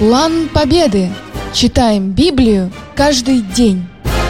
План Победы. Читаем Библию каждый день.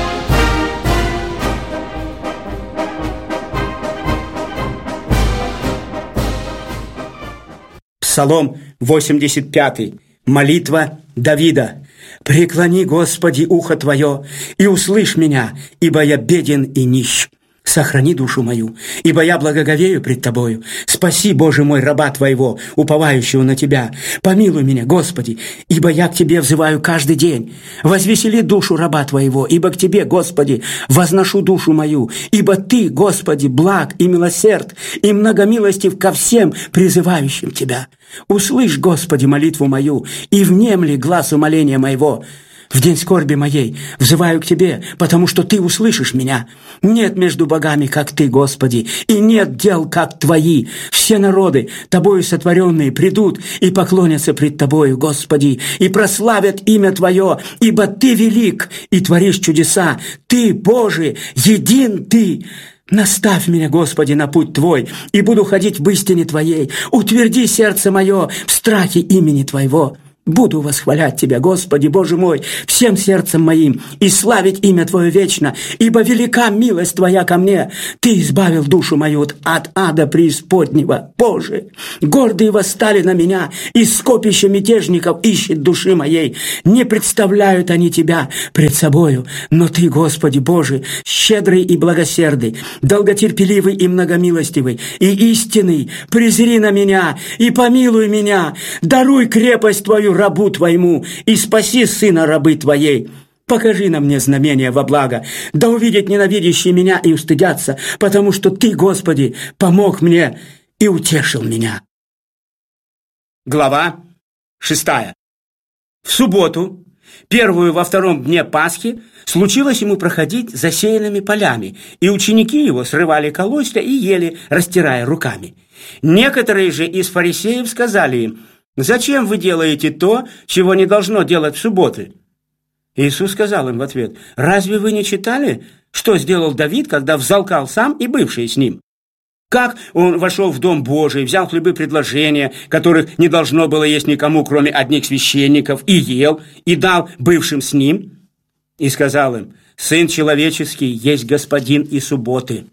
Псалом 85. Молитва Давида. «Преклони, Господи, ухо Твое, и услышь меня, ибо я беден и нищ. Сохрани душу мою, ибо я благоговею пред Тобою. Спаси, Боже мой, раба Твоего, уповающего на Тебя. Помилуй меня, Господи, ибо я к Тебе взываю каждый день. Возвесели душу раба Твоего, ибо к Тебе, Господи, возношу душу мою. Ибо Ты, Господи, благ и милосерд, и многомилостив ко всем призывающим Тебя. Услышь, Господи, молитву мою, и внемли глас умоления моего. В день скорби моей взываю к Тебе, потому что Ты услышишь меня. Нет между богами, как Ты, Господи, и нет дел, как Твои. Все народы, Тобою сотворенные, придут и поклонятся пред Тобою, Господи, и прославят имя Твое, ибо Ты велик и творишь чудеса. Ты, Боже, един Ты. Наставь меня, Господи, на путь Твой, и буду ходить в истине Твоей. Утверди сердце мое в страхе имени Твоего. Буду восхвалять Тебя, Господи, Боже мой, всем сердцем моим, и славить имя Твое вечно, ибо велика милость Твоя ко мне. Ты избавил душу мою от ада преисподнего. Боже, гордые восстали на меня, и скопище мятежников ищет души моей. Не представляют они Тебя пред собою, но Ты, Господи Боже, щедрый и благосердый, долготерпеливый и многомилостивый, и истинный, презри на меня и помилуй меня, даруй крепость Твою рабу Твоему, и спаси сына рабы Твоей. Покажи на мне знамение во благо, да увидят ненавидящие меня и устыдятся, потому что Ты, Господи, помог мне и утешил меня». Глава 6. В субботу, первую во втором дне Пасхи, случилось ему проходить засеянными полями, и ученики его срывали колосья и ели, растирая руками. Некоторые же из фарисеев сказали им: «Зачем вы делаете то, чего не должно делать в субботы?» Иисус сказал им в ответ: «Разве вы не читали, что сделал Давид, когда взалкал сам и бывшие с ним? Как он вошел в Дом Божий, взял хлебы предложения, которых не должно было есть никому, кроме одних священников, и ел, и дал бывшим с ним? И сказал им: Сын человеческий есть господин и субботы».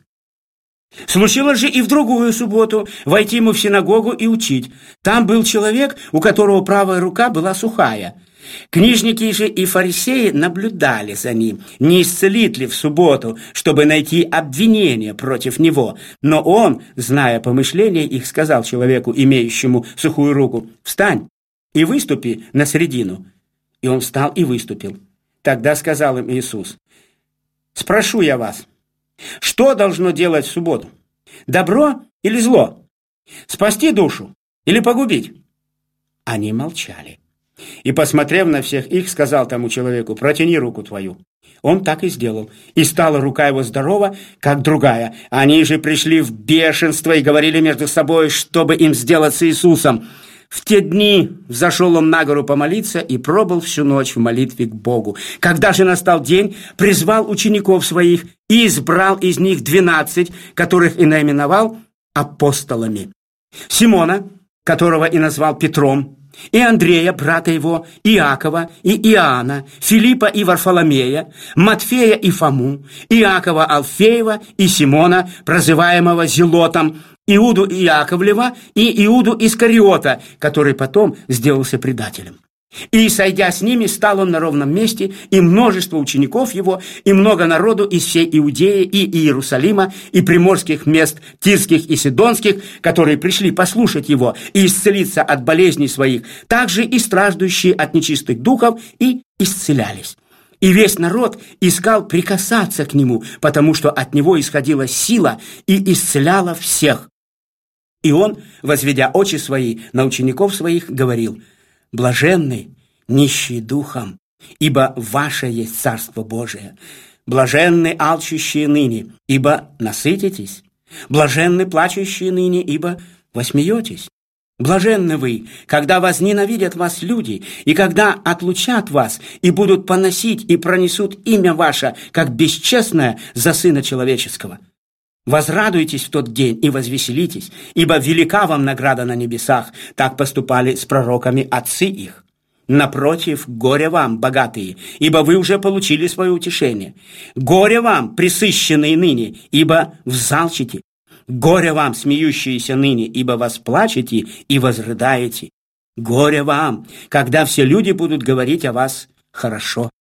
Случилось же и в другую субботу войти ему в синагогу и учить. Там был человек, у которого правая рука была сухая. Книжники же и фарисеи наблюдали за ним, не исцелит ли в субботу, чтобы найти обвинение против него. Но он, зная помышления их, сказал человеку, имеющему сухую руку: «Встань и выступи на средину». И он встал и выступил. Тогда сказал им Иисус: «Спрошу я вас, что должно делать в субботу? Добро или зло? Спасти душу или погубить?» Они молчали. И, посмотрев на всех их, сказал тому человеку: «Протяни руку твою». Он так и сделал. И стала рука его здорова, как другая. Они же пришли в бешенство и говорили между собой, чтобы им сделать с Иисусом. В те дни взошел он на гору помолиться и пробыл всю ночь в молитве к Богу. Когда же настал день, призвал учеников своих и избрал из них 12, которых и наименовал апостолами: Симона, которого и назвал Петром, и Андрея, брата его, Иакова и Иоанна, Филиппа и Варфоломея, Матфея и Фому, Иакова Алфеева и Симона, прозываемого Зелотом, Иуду Иаковлева и Иуду Искариота, который потом сделался предателем. И, сойдя с ними, стал он на ровном месте, и множество учеников его, и много народу из всей Иудеи и Иерусалима, и приморских мест тирских и сидонских, которые пришли послушать его и исцелиться от болезней своих, также и страждущие от нечистых духов, и исцелялись. И весь народ искал прикасаться к нему, потому что от него исходила сила и исцеляла всех. И он, возведя очи свои на учеников своих, говорил: «Блаженны нищие духом, ибо ваше есть Царство Божие. Блаженны алчущие ныне, ибо насытитесь. Блаженны плачущие ныне, ибо восмеетесь. Блаженны вы, когда возненавидят вас люди, и когда отлучат вас, и будут поносить и пронесут имя ваше, как бесчестное, за Сына Человеческого. Возрадуйтесь в тот день и возвеселитесь, ибо велика вам награда на небесах. Так поступали с пророками отцы их. Напротив, горе вам, богатые, ибо вы уже получили свое утешение. Горе вам, пресыщенные ныне, ибо взалчите. Горе вам, смеющиеся ныне, ибо восплачете и возрыдаете. Горе вам, когда все люди будут говорить о вас хорошо.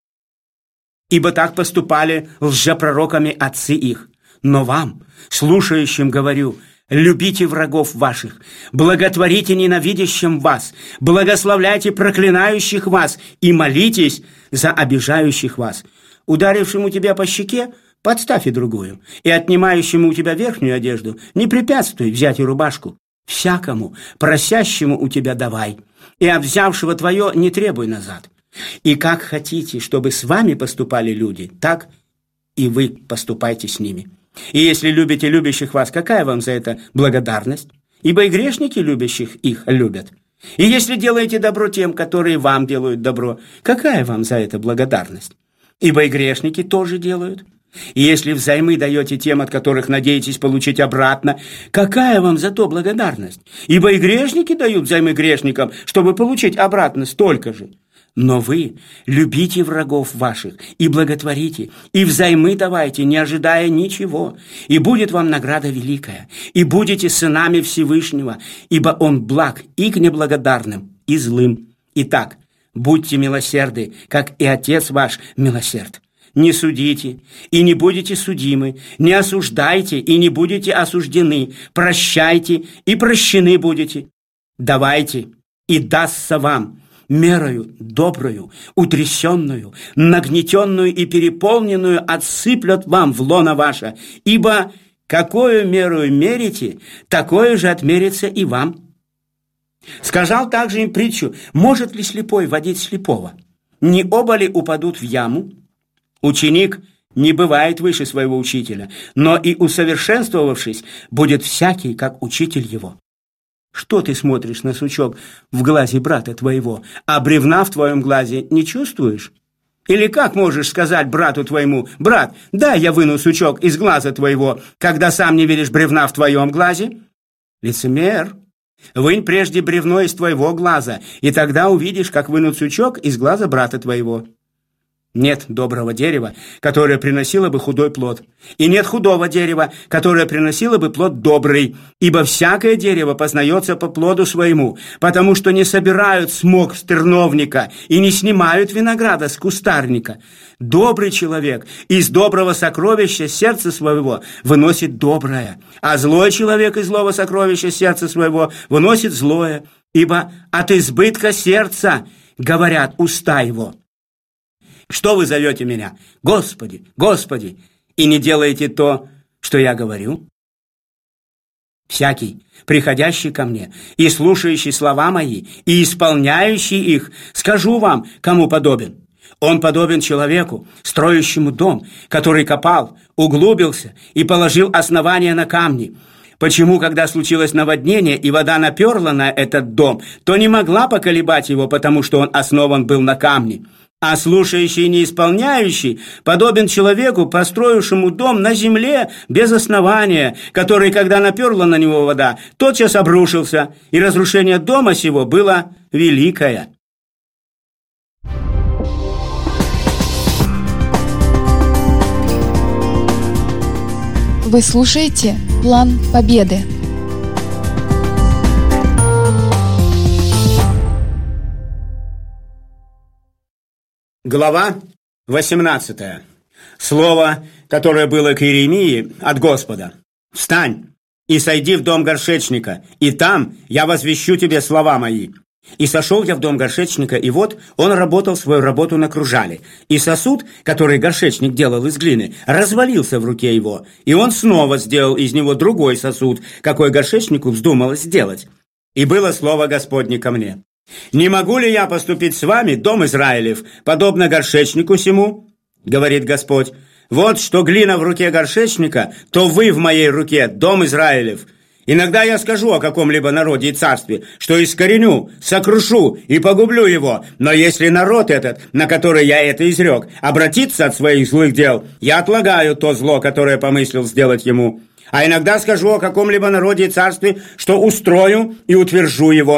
Ибо так поступали лжепророками отцы их. Но вам, слушающим, говорю: любите врагов ваших, благотворите ненавидящим вас, благословляйте проклинающих вас и молитесь за обижающих вас. Ударившему тебя по щеке подставь и другую, и отнимающему у тебя верхнюю одежду не препятствуй взять и рубашку. Всякому просящему у тебя давай, и от взявшего твое не требуй назад. И как хотите, чтобы с вами поступали люди, так и вы поступайте с ними. И если любите любящих вас, какая вам за это благодарность? Ибо и грешники любящих их любят. И если делаете добро тем, которые вам делают добро, какая вам за это благодарность? Ибо и грешники тоже делают. И если взаймы даете тем, от которых надеетесь получить обратно, какая вам за то благодарность? Ибо и грешники дают взаймы грешникам, чтобы получить обратно столько же. Но вы любите врагов ваших и благотворите, и взаймы давайте, не ожидая ничего, и будет вам награда великая, и будете сынами Всевышнего, ибо Он благ и к неблагодарным, и злым. Итак, будьте милосерды, как и Отец ваш милосерд. Не судите, и не будете судимы, не осуждайте, и не будете осуждены, прощайте, и прощены будете. Давайте, и дастся вам мерою добрую, утрясенную, нагнетенную и переполненную отсыплют вам в лоно ваше, ибо какую мерою мерите, такое же отмерится и вам. Сказал также им притчу: может ли слепой водить слепого? Не оба ли упадут в яму? Ученик не бывает выше своего учителя, но и усовершенствовавшись, будет всякий, как учитель его. Что ты смотришь на сучок в глазе брата твоего, а бревна в твоем глазе не чувствуешь? Или как можешь сказать брату твоему: брат, дай я выну сучок из глаза твоего, когда сам не видишь бревна в твоем глазе? Лицемер, вынь прежде бревно из твоего глаза, и тогда увидишь, как вынуть сучок из глаза брата твоего. Нет доброго дерева, которое приносило бы худой плод, и нет худого дерева, которое приносило бы плод добрый, ибо всякое дерево познается по плоду своему, потому что не собирают смок с терновника и не снимают винограда с кустарника. Добрый человек из доброго сокровища сердца своего выносит доброе, а злой человек из злого сокровища сердца своего выносит злое, ибо от избытка сердца говорят уста его. Что вы зовете меня: Господи, Господи, и не делаете то, что я говорю? Всякий, приходящий ко мне и слушающий слова мои, и исполняющий их, скажу вам, кому подобен. Он подобен человеку, строящему дом, который копал, углубился и положил основание на камни. Почему, когда случилось наводнение и вода наперла на этот дом, то не могла поколебать его, потому что он основан был на камне? А слушающий и не исполняющий подобен человеку, построившему дом на земле без основания, который, когда наперла на него вода, тотчас обрушился, и разрушение дома сего было великое. Вы слушаете «План Победы». Глава 18. Слово, которое было к Иеремии от Господа. «Встань и сойди в дом горшечника, и там я возвещу тебе слова мои». И сошел я в дом горшечника, и вот он работал свою работу на кружале. И сосуд, который горшечник делал из глины, развалился в руке его, и он снова сделал из него другой сосуд, какой горшечнику вздумалось сделать. И было слово Господне ко мне: «Не могу ли я поступить с вами, дом Израилев, подобно горшечнику сему? Говорит Господь: вот что глина в руке горшечника, то вы в моей руке, дом Израилев. Иногда я скажу о каком-либо народе и царстве, что искореню, сокрушу и погублю его, но если народ этот, на который я это изрек, обратится от своих злых дел, я отлагаю то зло, которое помыслил сделать ему. А иногда скажу о каком-либо народе и царстве, что устрою и утвержу его.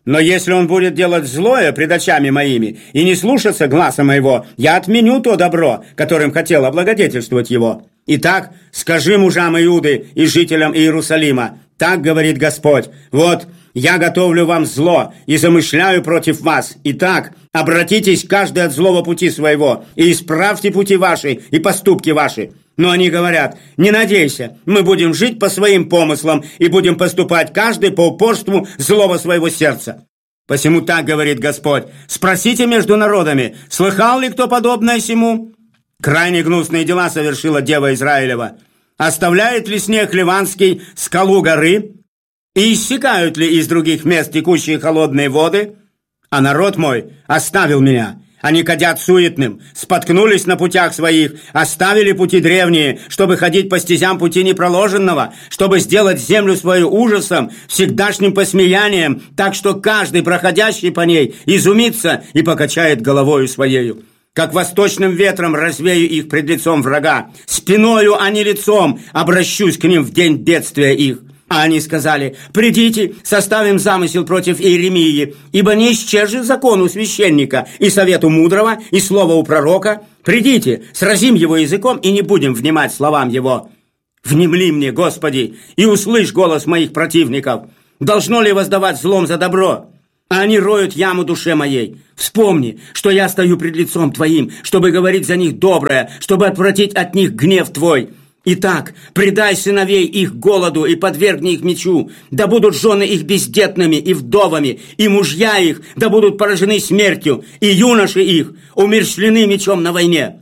Но если он будет делать злое пред очами моими и не слушаться гласа моего, я отменю то добро, которым хотел облагодетельствовать его. Итак, скажи мужам Иуды и жителям Иерусалима, так говорит Господь, вот, я готовлю вам зло и замышляю против вас. Итак, обратитесь каждый от злого пути своего и исправьте пути ваши и поступки ваши. Но они говорят, не надейся, мы будем жить по своим помыслам и будем поступать каждый по упорству злого своего сердца. Посему так говорит Господь, спросите между народами, слыхал ли кто подобное сему? Крайне гнусные дела совершила дева Израилева. Оставляет ли снег ливанский скалу горы? И иссякают ли из других мест текущие холодные воды? А народ мой оставил меня. Они кадят суетным, споткнулись на путях своих, оставили пути древние, чтобы ходить по стезям пути непроложенного, чтобы сделать землю свою ужасом, всегдашним посмеянием, так что каждый, проходящий по ней, изумится и покачает головою своею. Как восточным ветром развею их пред лицом врага, спиною, а не лицом, обращусь к ним в день бедствия их. А они сказали, придите, составим замысел против Иеремии, ибо не исчержит закон у священника и совету мудрого, и слова у пророка. Придите, сразим его языком и не будем внимать словам его. Внемли мне, Господи, и услышь голос моих противников. Должно ли воздавать злом за добро? А они роют яму душе моей. Вспомни, что я стою пред лицом Твоим, чтобы говорить за них доброе, чтобы отвратить от них гнев Твой. Итак, предай сыновей их голоду и подвергни их мечу, да будут жены их бездетными и вдовами, и мужья их, да будут поражены смертью, и юноши их умерщвлены мечом на войне.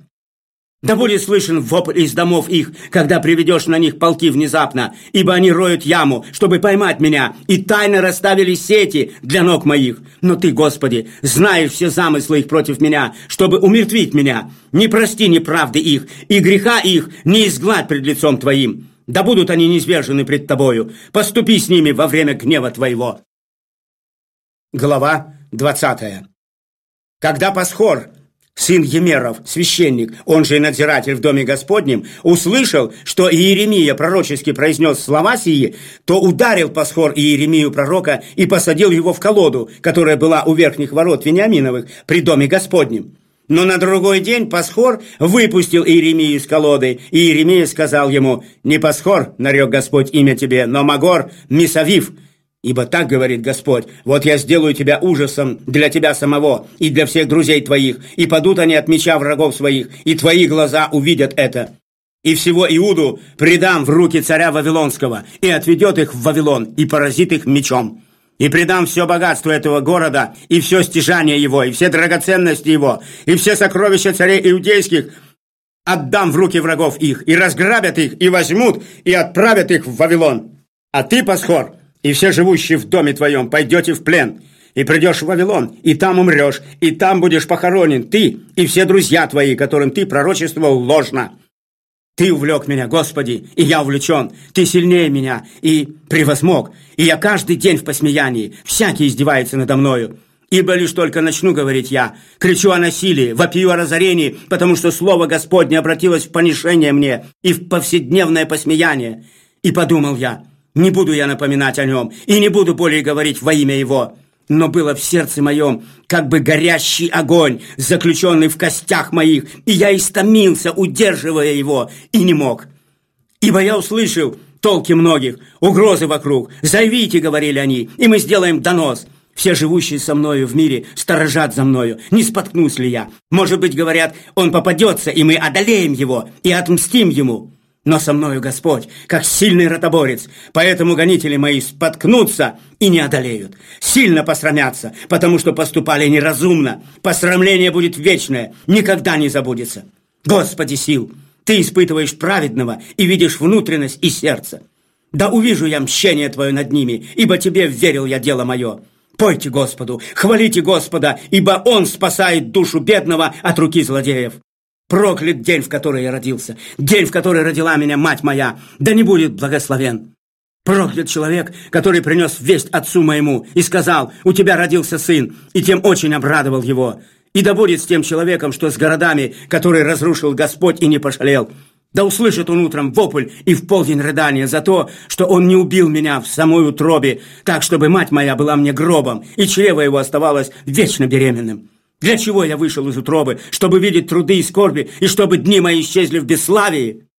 Да будет слышен вопль из домов их, когда приведешь на них полки внезапно, ибо они роют яму, чтобы поймать меня, и тайно расставили сети для ног моих. Но Ты, Господи, знаешь все замыслы их против меня, чтобы умертвить меня. Не прости неправды их, и греха их не изгладь пред лицом Твоим. Да будут они низвержены пред Тобою. Поступи с ними во время гнева Твоего. Глава 20. Когда Пасхор, сын Емеров, священник, он же и надзиратель в доме Господнем, услышал, что Иеремия пророчески произнес слова сии, то ударил Пасхор Иеремию пророка и посадил его в колоду, которая была у верхних ворот Вениаминовых при доме Господнем. Но на другой день Пасхор выпустил Иеремию из колоды, и Иеремия сказал ему, «Не Пасхор, нарек Господь имя тебе, но Магор Мисавив». Ибо так говорит Господь, вот я сделаю тебя ужасом для тебя самого и для всех друзей твоих, и падут они от меча врагов своих, и твои глаза увидят это. И всего Иуду предам в руки царя Вавилонского, и отведет их в Вавилон, и поразит их мечом. И предам все богатство этого города, и все стяжание его, и все драгоценности его, и все сокровища царей иудейских отдам в руки врагов их, и разграбят их, и возьмут, и отправят их в Вавилон. А ты, Пасхор, и все живущие в доме твоем пойдете в плен, и придешь в Вавилон, и там умрешь, и там будешь похоронен, ты и все друзья твои, которым ты пророчествовал ложно. Ты увлек меня, Господи, и я увлечен, ты сильнее меня, и превозмог, и я каждый день в посмеянии, всякий издевается надо мною. Ибо лишь только начну говорить я, кричу о насилии, вопию о разорении, потому что слово Господне обратилось в поношение мне и в повседневное посмеяние. И подумал я, не буду я напоминать о нем, и не буду более говорить во имя его. Но было в сердце моем как бы горящий огонь, заключенный в костях моих, и я истомился, удерживая его, и не мог. Ибо я услышал толки многих, угрозы вокруг. «Зовите», — говорили они, — «и мы сделаем донос». Все живущие со мною в мире сторожат за мною, не споткнусь ли я. Может быть, говорят, он попадется, и мы одолеем его, и отмстим ему. Но со мною Господь, как сильный ротоборец, поэтому гонители мои споткнутся и не одолеют. Сильно посрамятся, потому что поступали неразумно. Посрамление будет вечное, никогда не забудется. Господи сил, Ты испытываешь праведного и видишь внутренность и сердце. Да увижу я мщение Твое над ними, ибо Тебе верил я дело мое. Пойте Господу, хвалите Господа, ибо Он спасает душу бедного от руки злодеев. Проклят день, в который я родился, день, в который родила меня мать моя, да не будет благословен. Проклят человек, который принес весть отцу моему и сказал, у тебя родился сын, и тем очень обрадовал его. И да будет с тем человеком, что с городами, которые разрушил Господь и не пожалел. Да услышит он утром вопль и в полдень рыдания за то, что он не убил меня в самой утробе, так, чтобы мать моя была мне гробом, и чрево его оставалось вечно беременным. Для чего я вышел из утробы? Чтобы видеть труды и скорби, и чтобы дни мои исчезли в бесславии?